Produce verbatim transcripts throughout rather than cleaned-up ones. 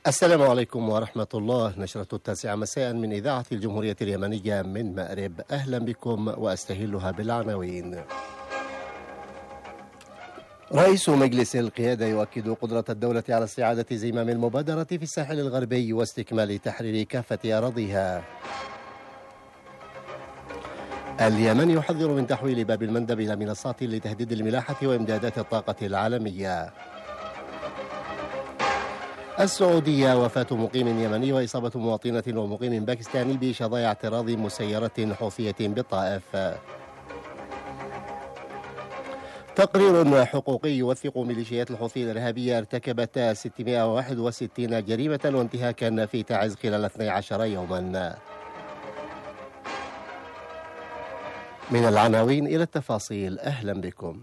السلام عليكم ورحمة الله. نشرة التاسعة مساء من إذاعة الجمهورية اليمنية من مأرب، أهلا بكم وأستهلها بالعناوين. رئيس مجلس القيادة يؤكد قدرة الدولة على استعادة زمام المبادرة في الساحل الغربي واستكمال تحرير كافة أراضيها. اليمن يحذر من تحويل باب المندب إلى منصات لتهديد الملاحة وإمدادات الطاقة العالمية. السعودية وفاة مقيم يمني وإصابة مواطنة ومقيم باكستاني بشظايا اعتراض مسيرة حوثية بالطائف. تقرير حقوقي يوثق ميليشيات الحوثي الإرهابية ارتكبت ستمائة وواحد وستين جريمة وانتهاكا في تعز خلال اثني عشر يوما. من العناوين إلى التفاصيل، أهلا بكم.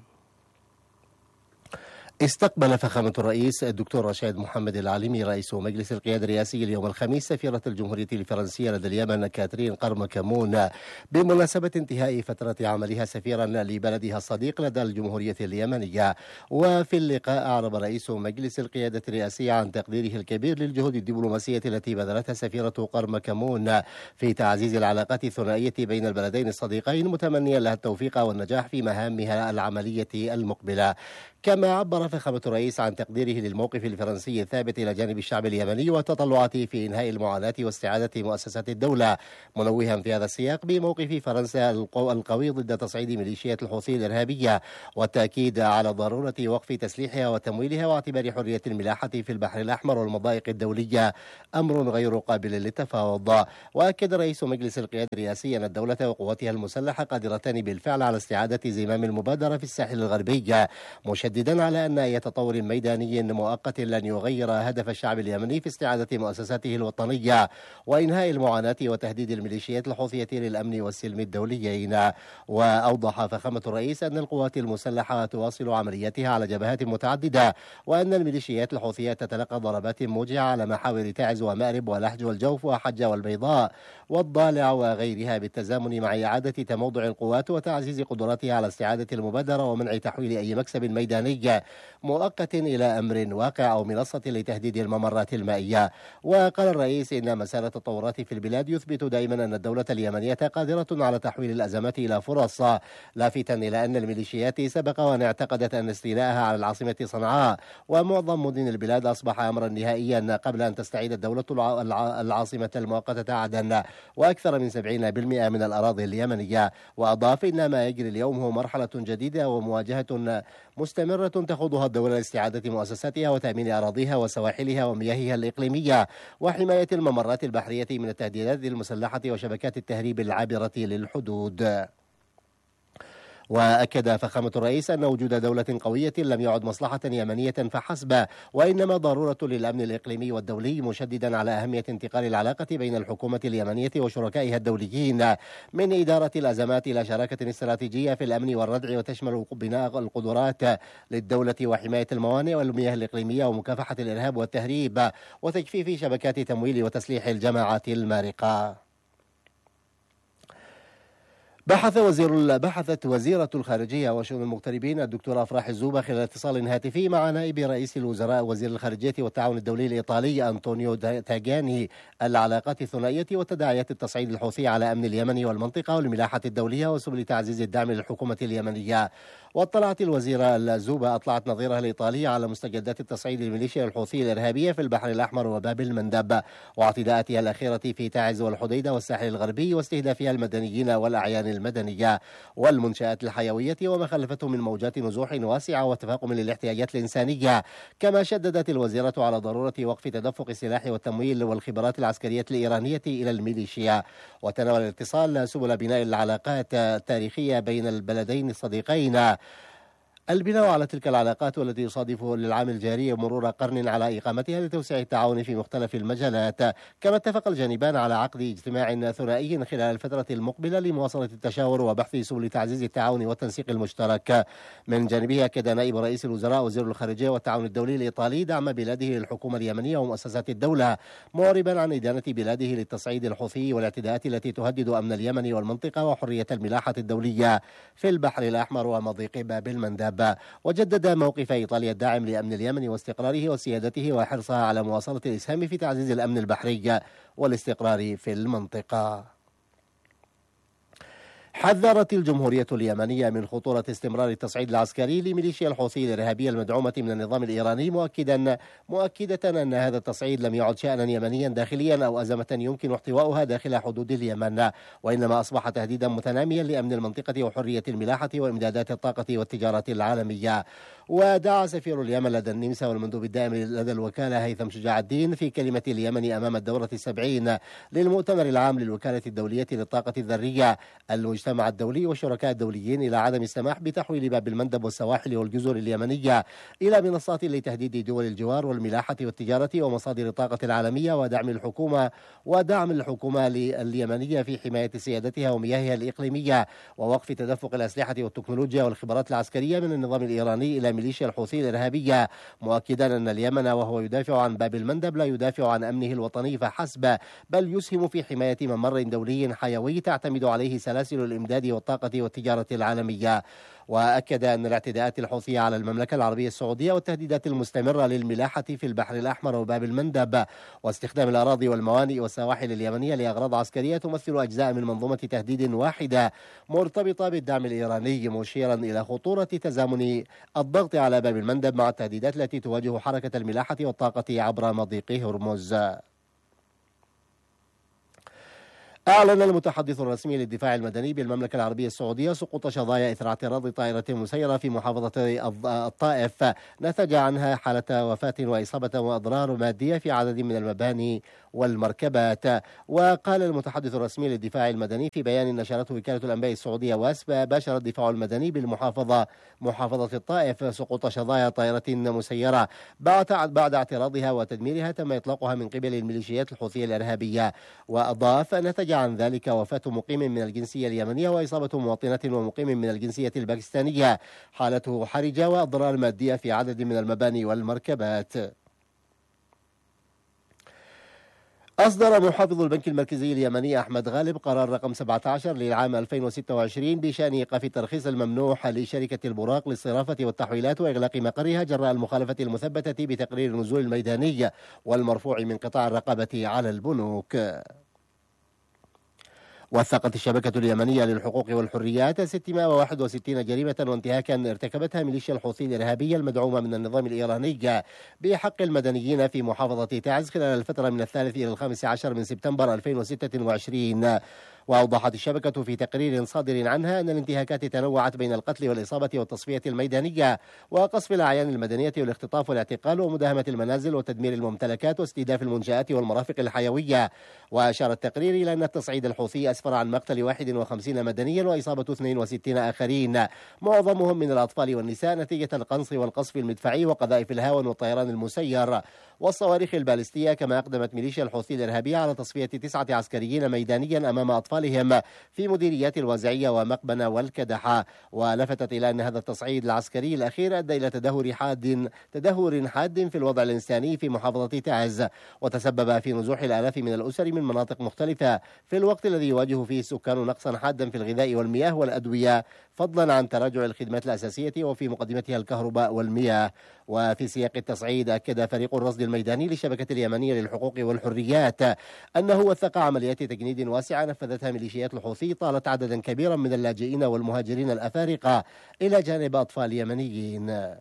استقبل فخامة الرئيس الدكتور رشاد محمد العليمي رئيس مجلس القيادة الرئاسي اليوم الخميس سفيرة الجمهورية الفرنسية لدى اليمن كاترين قرمكمون بمناسبة انتهاء فترة عملها سفيرا لبلدها الصديق لدى الجمهورية اليمنية. وفي اللقاء أعرب رئيس مجلس القيادة الرئاسي عن تقديره الكبير للجهود الدبلوماسية التي بذلتها سفيرة قرمكمون في تعزيز العلاقات الثنائية بين البلدين الصديقين، متمنيا لها التوفيق والنجاح في مهامها العملية المقبلة. كما عبر فخامة الرئيس عن تقديره للموقف الفرنسي الثابت إلى جانب الشعب اليمني وتطلعاته في إنهاء المعاناة واستعادة مؤسسات الدولة، منوها في هذا السياق بموقف فرنسا القوي ضد تصعيد ميليشيات الحوثي الإرهابية، والتأكيد على ضرورة وقف تسليحها وتمويلها واعتبار حرية الملاحة في البحر الأحمر والمضايق الدولية أمر غير قابل للتفاوض. وأكد رئيس مجلس القيادة الرئاسي أن الدولة وقواتها المسلحة قادرتان بالفعل على استعادة زمام المبادرة في الساحل الغربي، مشددا على أن أي تطور ميداني مؤقت لن يغير هدف الشعب اليمني في استعادة مؤسساته الوطنية وإنهاء المعاناة وتهديد الميليشيات الحوثية للأمن والسلم الدوليين. وأوضح فخامة الرئيس أن القوات المسلحة تواصل عملياتها على جبهات متعددة، وأن الميليشيات الحوثية تتلقى ضربات موجعة على محاور تعز ومأرب ولحج والجوف وحجة والبيضاء والضالع وغيرها، بالتزامن مع إعادة تموضع القوات وتعزيز قدراتها على استعادة المبادرة ومنع تحويل أي مكسب ميداني مؤقت إلى أمر واقع أو منصة لتهديد الممرات المائية. وقال الرئيس إن مسار التطورات في البلاد يثبت دائما أن الدولة اليمنية قادرة على تحويل الأزمات إلى فرص، لافتا إلى أن الميليشيات سبق وأن اعتقدت أن استيلاءها على العاصمة صنعاء ومعظم مدن البلاد أصبح أمرا نهائيا قبل أن تستعيد الدولة العاصمة المؤقتة عدن وأكثر من سبعين بالمئة من الأراضي اليمنية. وأضاف إن ما يجري اليوم هو مرحلة جديدة ومواجهة مستمرة تخوضها الدولة لاستعادة مؤسساتها وتأمين أراضيها وسواحلها ومياهها الإقليمية وحماية الممرات البحرية من التهديدات المسلحة وشبكات التهريب العابرة للحدود. وأكد فخامة الرئيس أن وجود دولة قوية لم يعد مصلحة يمنية فحسب، وإنما ضرورة للأمن الإقليمي والدولي، مشددا على أهمية انتقال العلاقة بين الحكومة اليمنية وشركائها الدوليين من إدارة الأزمات إلى شراكة استراتيجية في الأمن والردع، وتشمل بناء القدرات للدولة وحماية الموانئ والمياه الإقليمية ومكافحة الإرهاب والتهريب وتجفيف شبكات تمويل وتسليح الجماعات المارقة. بحث وزير بحثت وزيرة الخارجية وشؤون المغتربين الدكتورة أفراح الزوبة خلال اتصال هاتفي مع نائب رئيس الوزراء وزير الخارجية والتعاون الدولي الإيطالي أنطونيو تاجاني العلاقات الثنائية وتداعيات التصعيد الحوثي على أمن اليمن والمنطقة والملاحة الدولية وسبل تعزيز الدعم للحكومة اليمنية. واطلعت الوزيرة الزوبة أطلعت نظيرها الإيطالي على مستجدات التصعيد الميليشيا الحوثي الإرهابية في البحر الأحمر وباب المندب واعتداءاتها الأخيرة في تعز والحديدة والساحل الغربي واستهدافها المدنيين والأعيان المدنية والمنشآت الحيوية وما خلفته من موجات نزوح واسعة وتفاقم للاحتياجات الإنسانية. كما شددت الوزيرة على ضرورة وقف تدفق السلاح والتمويل والخبرات العسكرية الإيرانية إلى الميليشيا. وتناول الاتصال سبل بناء العلاقات التاريخية بين البلدين الصديقين، البناء على تلك العلاقات والتي يصادف للعام الجاري مرور قرن على إقامتها لتوسيع التعاون في مختلف المجالات. كما اتفق الجانبان على عقد اجتماع ثنائي خلال الفترة المقبلة لمواصلة التشاور وبحث سبل تعزيز التعاون والتنسيق المشترك. من جانبه أكد نائب رئيس الوزراء وزير الخارجية والتعاون الدولي الإيطالي دعم بلاده للحكومة اليمنية ومؤسسات الدولة، معربا عن إدانة بلاده للتصعيد الحوثي والاعتداءات التي تهدد أمن اليمن والمنطقة وحرية الملاحة الدولية في البحر الأحمر ومضيق باب المندب. المندب، وجدد موقف إيطاليا الداعم لأمن اليمن واستقراره وسيادته وحرصها على مواصلة الإسهام في تعزيز الأمن البحري والاستقرار في المنطقة. حذرت الجمهورية اليمنية من خطورة استمرار التصعيد العسكري لميليشيا الحوثي الإرهابية المدعومة من النظام الإيراني، مؤكدا مؤكدة أن هذا التصعيد لم يعد شأنا يمنيا داخليا أو أزمة يمكن احتوائها داخل حدود اليمن، وإنما أصبح تهديدا متناميا لأمن المنطقة وحرية الملاحة وإمدادات الطاقة والتجارة العالمية. ودعا سفير اليمن لدى النمسا والمندوب الدائم لدى الوكالة هيثم شجاع الدين في كلمة اليمن أمام الدورة السبعين للمؤتمر العام للوكالة الدولية للطاقة الذرية المجتمع الدولي والشركاء الدوليين إلى عدم السماح بتحويل باب المندب والسواحل والجزر اليمنية إلى منصات لتهديد دول الجوار والملاحة والتجارة ومصادر الطاقة العالمية، ودعم الحكومة ودعم الحكومة اليمنية في حماية سيادتها ومياهها الإقليمية، ووقف تدفق الأسلحة والتكنولوجيا والخبرات العسكرية من النظام الإيراني إلى ميليشيا الحوثي الإرهابية، مؤكدا أن اليمن وهو يدافع عن باب المندب لا يدافع عن أمنه الوطني فحسب، بل يسهم في حماية ممر دولي حيوي تعتمد عليه سلاسل الإمداد والطاقة والتجارة العالمية. وأكد أن الاعتداءات الحوثية على المملكة العربية السعودية والتهديدات المستمرة للملاحة في البحر الأحمر وباب المندب واستخدام الأراضي والموانئ والسواحل اليمنية لأغراض عسكرية تمثل أجزاء من منظومة تهديد واحدة مرتبطة بالدعم الإيراني، مشيرا إلى خطورة تزامن الضغط على باب المندب مع التهديدات التي تواجه حركة الملاحة والطاقة عبر مضيق هرمز. أعلن المتحدث الرسمي للدفاع المدني بالمملكة العربية السعودية سقوط شظايا إثر اعتراض طائرة مسيرة في محافظة الطائف نتج عنها حالة وفاة وإصابة وأضرار مادية في عدد من المباني والمركبات. وقال المتحدث الرسمي للدفاع المدني في بيان نشرته وكالة الأنباء السعودية واسبا باشر الدفاع المدني بالمحافظة محافظة الطائف سقوط شظايا طائرة مسيرة بعد بعد اعتراضها وتدميرها تم إطلاقها من قبل الميليشيات الحوثية الإرهابية. وأضاف نتج عن ذلك وفاة مقيم من الجنسية اليمنية وإصابة مواطنة ومقيم من الجنسية الباكستانية حالته حرجة وأضرار مادية في عدد من المباني والمركبات. أصدر محافظ البنك المركزي اليمني أحمد غالب قرار رقم سبعة عشر للعام ألفين وستة وعشرين بشأن إيقاف الترخيص الممنوح لشركة البراق للصرافة والتحويلات وإغلاق مقرها جراء المخالفة المثبتة بتقرير النزول الميداني والمرفوع من قطاع الرقابة على البنوك. وثقت الشبكة اليمنية للحقوق والحريات ستمائة وواحد وستين جريمة وانتهاكا ارتكبتها ميليشيا الحوثي الإرهابية المدعومة من النظام الإيراني بحق المدنيين في محافظة تعز خلال الفترة من الثالث إلى الخامس عشر من سبتمبر ألفين وستة وعشرين. وأوضحت الشبكة في تقرير صادر عنها أن الانتهاكات تنوعت بين القتل والإصابة والتصفية الميدانية وقصف الأعيان المدنية والاختطاف والاعتقال ومداهمة المنازل وتدمير الممتلكات واستهداف المنشآت والمرافق الحيوية. وأشار التقرير إلى أن التصعيد الحوثي أسفر عن مقتل واحد وخمسين مدنيا وإصابة اثنين وستين آخرين معظمهم من الأطفال والنساء نتيجة القنص والقصف المدفعي وقذائف الهاون والطيران المسير والصواريخ البالستية. كما أقدمت ميليشيا الحوثي الإرهابية على تصفية تسعة عسكريين ميدانيا أمام أطفالهم في مديريات الوازعية ومقبنة والكدحة. ولفتت إلى أن هذا التصعيد العسكري الأخير أدى إلى تدهور حاد تدهور حاد في الوضع الإنساني في محافظة تعز وتسبب في نزوح الآلاف من الأسر من مناطق مختلفة في الوقت الذي يواجه فيه السكان نقصا حادا في الغذاء والمياه والأدوية فضلا عن تراجع الخدمات الأساسية وفي مقدمتها الكهرباء والمياه. وفي سياق التصعيد أكد فريق الرصد الميداني للشبكة اليمنية للحقوق والحريات أنه وثق عمليات تجنيد واسعة نفذتها ميليشيات الحوثي طالت عددا كبيرا من اللاجئين والمهاجرين الأفارقة إلى جانب أطفال يمنيين.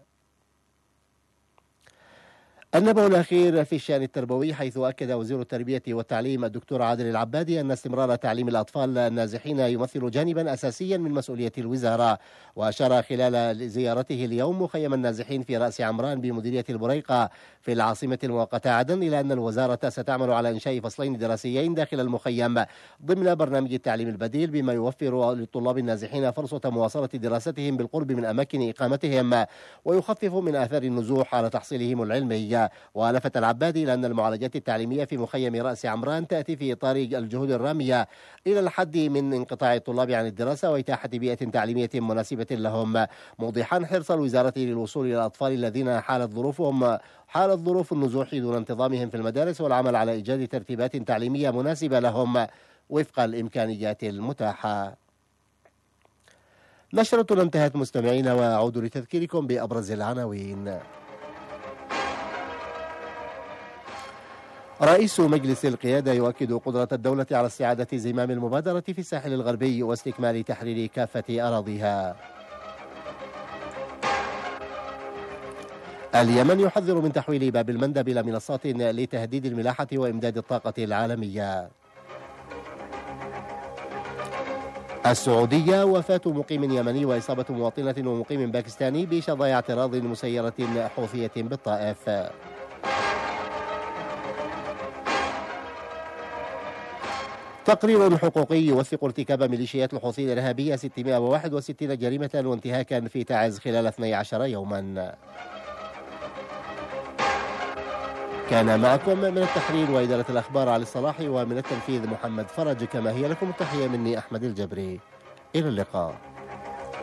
النبأ الأخير في الشأن التربوي، حيث أكد وزير التربية والتعليم الدكتور عادل العبادي أن استمرار تعليم الأطفال النازحين يمثل جانبا أساسيا من مسؤولية الوزارة. وأشار خلال زيارته اليوم مخيم النازحين في رأس عمران بمديرية البريقة في العاصمة المؤقتة عدن إلى أن الوزارة ستعمل على إنشاء فصلين دراسيين داخل المخيم ضمن برنامج التعليم البديل بما يوفر للطلاب النازحين فرصة مواصلة دراستهم بالقرب من أماكن إقامتهم ويخفف من آثار النزوح على تحصيلهم العلمي. ولفت العبادي إلى أن المعالجات التعليمية في مخيم رأس عمران تأتي في إطار الجهود الرامية إلى الحد من انقطاع الطلاب عن الدراسة وإتاحة بيئة تعليمية مناسبة لهم، موضحا حرص الوزارة للوصول إلى الأطفال الذين حالت ظروفهم حالت ظروف النزوح دون انتظامهم في المدارس والعمل على إيجاد ترتيبات تعليمية مناسبة لهم وفق الإمكانيات المتاحة. نشرتنا انتهت مستمعينا، وأعود لتذكيركم بأبرز العناوين. رئيس مجلس القيادة يؤكد قدرة الدولة على استعادة زمام المبادرة في الساحل الغربي واستكمال تحرير كافة أراضيها. اليمن يحذر من تحويل باب المندب إلى منصات لتهديد الملاحة وإمداد الطاقة العالمية. السعودية وفاة مقيم يمني وإصابة مواطنة ومقيم باكستاني بشظايا اعتراض مسيرة حوثية بالطائف. تقرير حقوقي يوثق ارتكاب ميليشيات الحوثيين الإرهابية ستمائة وواحد وستين جريمة وانتهاكا في تعز خلال اثني عشر يوما. كان معكم من التحرير وإدارة الأخبار علي الصلاح، ومن التنفيذ محمد فرج. كما هي لكم التحية مني أحمد الجبري. إلى اللقاء.